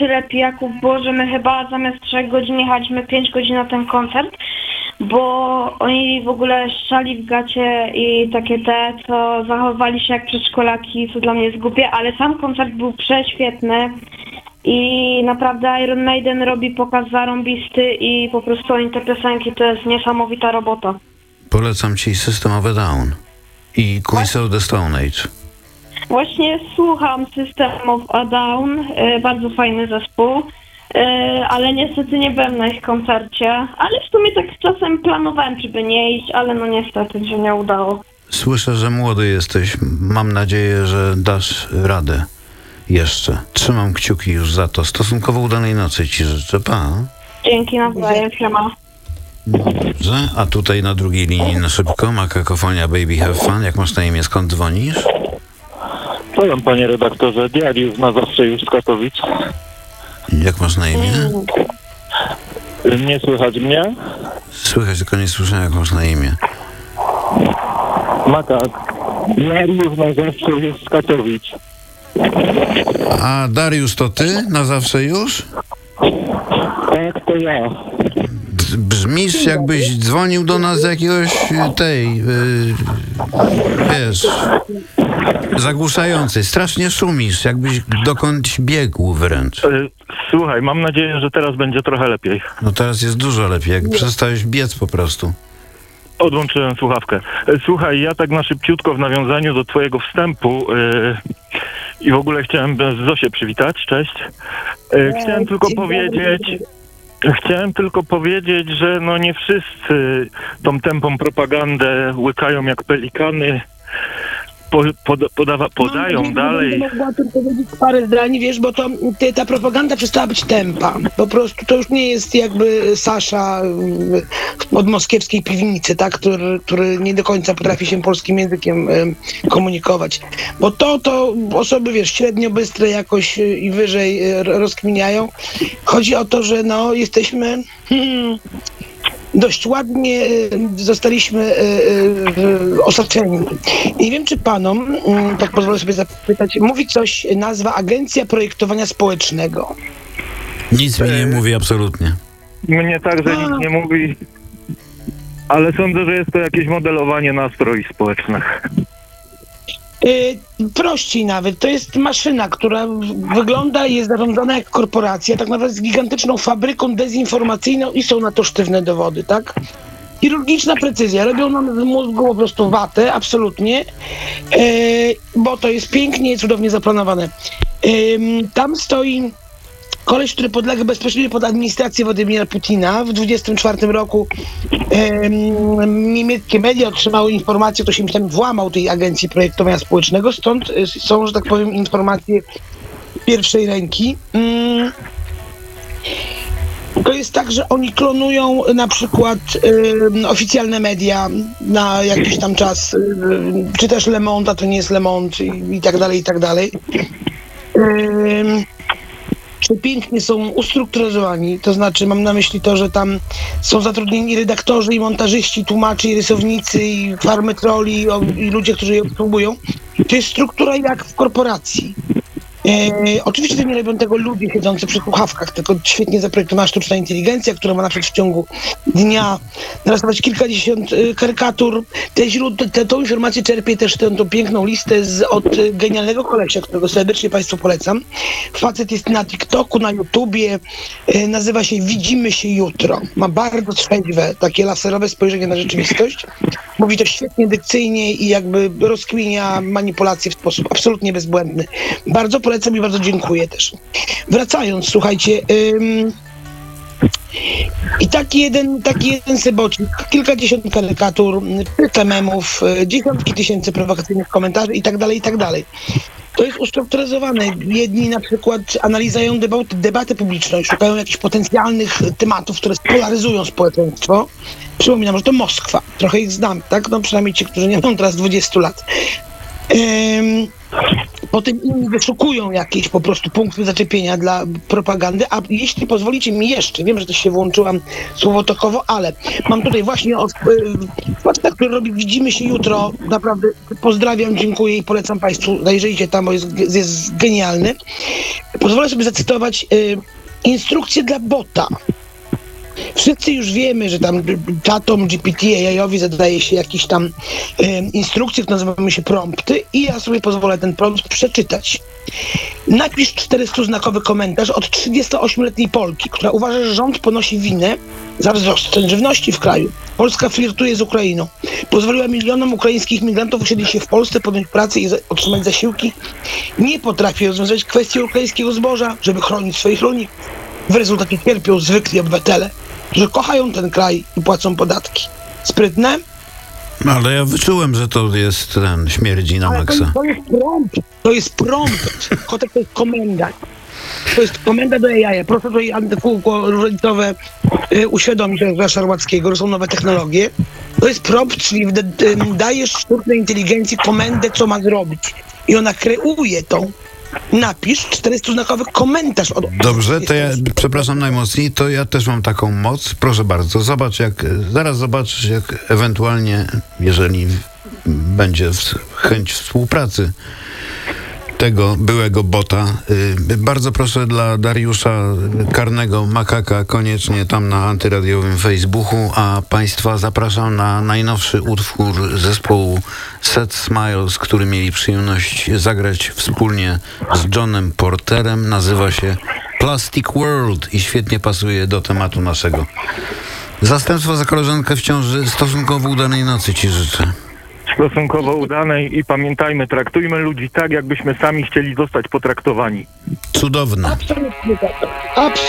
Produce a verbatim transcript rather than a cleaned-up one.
tyle pijaków było, że my chyba zamiast trzech godzin jechaliśmy pięć godzin na ten koncert, bo oni w ogóle szczali w gacie i takie te, co zachowali się jak przedszkolaki, co dla mnie jest głupie, ale sam koncert był prześwietny i naprawdę Iron Maiden robi pokaz zarąbisty i po prostu oni te piosenki to jest niesamowita robota. Polecam ci System of a Down i Queens of the Stone Age. Właśnie słucham System of a Down, y, bardzo fajny zespół, y, ale niestety nie byłem na ich koncercie, ale w sumie tak czasem planowałem, żeby nie iść, ale no niestety się nie udało. Słyszę, że młody jesteś. Mam nadzieję, że dasz radę jeszcze. Trzymam kciuki już za to. Stosunkowo udanej nocy ci życzę. Pa. Dzięki nawzajem, siema. Dobrze, a tutaj na drugiej linii na szybko ma Kakofonia Baby Have Fun. Jak masz na imię, skąd dzwonisz? Powiem, panie redaktorze, Diariusz na zawsze już z Katowic. Jak masz na imię? Nie słychać mnie? Słychać, tylko nie słyszałem, jak masz na imię. Makak. Diariusz na zawsze już z Katowic. A Dariusz, to ty? Na zawsze już? Tak, to ja. D- Brzmisz, jakbyś dzwonił do nas z jakiegoś y, tej, yy, wiesz, zagłuszającej. Strasznie szumisz, jakbyś dokądś biegł wręcz. E, Słuchaj, mam nadzieję, że teraz będzie trochę lepiej. No teraz jest dużo lepiej, jak przestałeś biec po prostu. Odłączyłem słuchawkę. E, Słuchaj, ja tak na szybciutko w nawiązaniu do twojego wstępu e, i w ogóle chciałem Zosię przywitać. Cześć. E, Chciałem tylko powiedzieć... Chciałem tylko powiedzieć, że no nie wszyscy tą tępą propagandę łykają jak pelikany, po, poda, podawa, podają no, dalej. Będę mogła tylko powiedzieć parę zdań, wiesz, bo to ty, ta propaganda przestała być tępa. Po prostu to już nie jest jakby Sasza y, od moskiewskiej piwnicy, tak, który, który nie do końca potrafi się polskim językiem y, komunikować. Bo to, to osoby, wiesz, średnio bystre jakoś y, i wyżej y, rozkminiają. Chodzi o to, że no jesteśmy... Hmm, dość ładnie y, zostaliśmy y, y, osaczeni. Nie wiem, czy panom, y, tak pozwolę sobie zapytać, mówi coś nazwa Agencja Projektowania Społecznego. Nic mi nie mówi absolutnie. Mnie także nic nie mówi, ale sądzę, że jest to jakieś modelowanie nastroi społecznych. Y, prościej nawet, to jest maszyna, która w- wygląda i jest zarządzana jak korporacja, tak naprawdę z gigantyczną fabryką dezinformacyjną i są na to sztywne dowody, tak? Chirurgiczna precyzja, robią nam z mózgu po prostu watę, absolutnie, y, bo to jest pięknie i cudownie zaplanowane. Ym, tam stoi koleś, który podlega bezpośrednio pod administrację Władimira Putina. W dwudziestym czwartym roku em, niemieckie media otrzymały informację, kto się tam włamał tej agencji projektowania społecznego, stąd y, są, że tak powiem, informacje pierwszej ręki. Mm. To jest tak, że oni klonują na przykład y, oficjalne media na jakiś tam czas, y, czy też Le Monde, a to nie jest Le Monde i, i tak dalej, i tak dalej. Ym, Czy pięknie są ustrukturyzowani, to znaczy mam na myśli to, że tam są zatrudnieni redaktorzy i montażyści, tłumacze i rysownicy i farmy troli o- i ludzie, którzy je obsługują. To jest struktura jak w korporacji. E, oczywiście to nie robią tego ludzie siedzący przy słuchawkach, tylko świetnie zaprojektowana sztuczna inteligencja, która ma na przykład w ciągu dnia narysować kilkadziesiąt y, karykatur. Te źródła, te, tą informację czerpie też tę, tą piękną listę z, od y, genialnego kolesia, którego serdecznie Państwu polecam. Facet jest na TikToku, na YouTubie, y, nazywa się Widzimy się jutro. Ma bardzo trzeźwe, takie laserowe spojrzenie na rzeczywistość. Mówi to świetnie dykcyjnie i jakby rozkminia manipulacje w sposób absolutnie bezbłędny. Bardzo polecam i bardzo dziękuję też. Wracając, słuchajcie, ym, i taki jeden, taki jeden sebocik, kilkadziesiąt karykatur, kilka memów, y, dziesiątki tysięcy prowokacyjnych komentarzy i tak dalej, i tak dalej. To jest ustrukturyzowane. Jedni na przykład analizują debatę, debatę publiczną i szukają jakichś potencjalnych tematów, które spolaryzują społeczeństwo. Przypominam, że to Moskwa. Trochę ich znam, tak? No przynajmniej ci, którzy nie mają teraz dwudziestu lat. Ym, Potem inni wyszukują jakieś po prostu punkty zaczepienia dla propagandy, a jeśli pozwolicie mi jeszcze, wiem, że też się włączyłam słowotokowo, ale mam tutaj właśnie od y, faceta, który robi Widzimy się jutro, naprawdę pozdrawiam, dziękuję i polecam Państwu, zajrzyjcie tam, bo jest, jest genialny. Pozwolę sobie zacytować y, instrukcję dla bota. Wszyscy już wiemy, że tam czatom, G P T, A I-owi zadaje się jakieś tam e, instrukcje, które nazywają się prompty i ja sobie pozwolę ten prompt przeczytać. Napisz czterystuznakowy komentarz od trzydziestoośmioletniej Polki, która uważa, że rząd ponosi winę za wzrost cen żywności w kraju. Polska flirtuje z Ukrainą. Pozwoliła milionom ukraińskich migrantów usiedlić się w Polsce, podjąć pracę i za- otrzymać zasiłki. Nie potrafi rozwiązać kwestii ukraińskiego zboża, żeby chronić swoich rolników. W rezultacie cierpią zwykli obywatele, którzy kochają ten kraj i płacą podatki. Sprytne? Ale ja wyczułem, że to jest ten, śmierdzi na Ale to, maksa. to jest prompt. To jest prompt. Kotek to jest komenda. To jest komenda do A I. Proszę tutaj antykółko różnicowe y, uświadomić Szarłackiego, że są nowe technologie. To jest prompt, czyli wd- y, dajesz sztucznej inteligencji komendę, co ma zrobić. I ona kreuje tą. Napisz czterystuznakowy komentarz od Dobrze, to ja, przepraszam najmocniej, to ja też mam taką moc. Proszę bardzo, zobacz jak, zaraz zobaczysz jak ewentualnie, jeżeli będzie w- chęć współpracy tego byłego bota. Y, bardzo proszę dla Dariusza Karnego Makaka koniecznie tam na antyradiowym Facebooku, a Państwa zapraszam na najnowszy utwór zespołu Set Smiles, który mieli przyjemność zagrać wspólnie z Johnem Porterem. Nazywa się Plastic World i świetnie pasuje do tematu naszego. Zastępstwo za koleżankę w ciąży, stosunkowo udanej nocy Ci życzę. Stosunkowo udanej i pamiętajmy, traktujmy ludzi tak, jakbyśmy sami chcieli zostać potraktowani. Cudowne. Absolutnie tak. Absolutnie.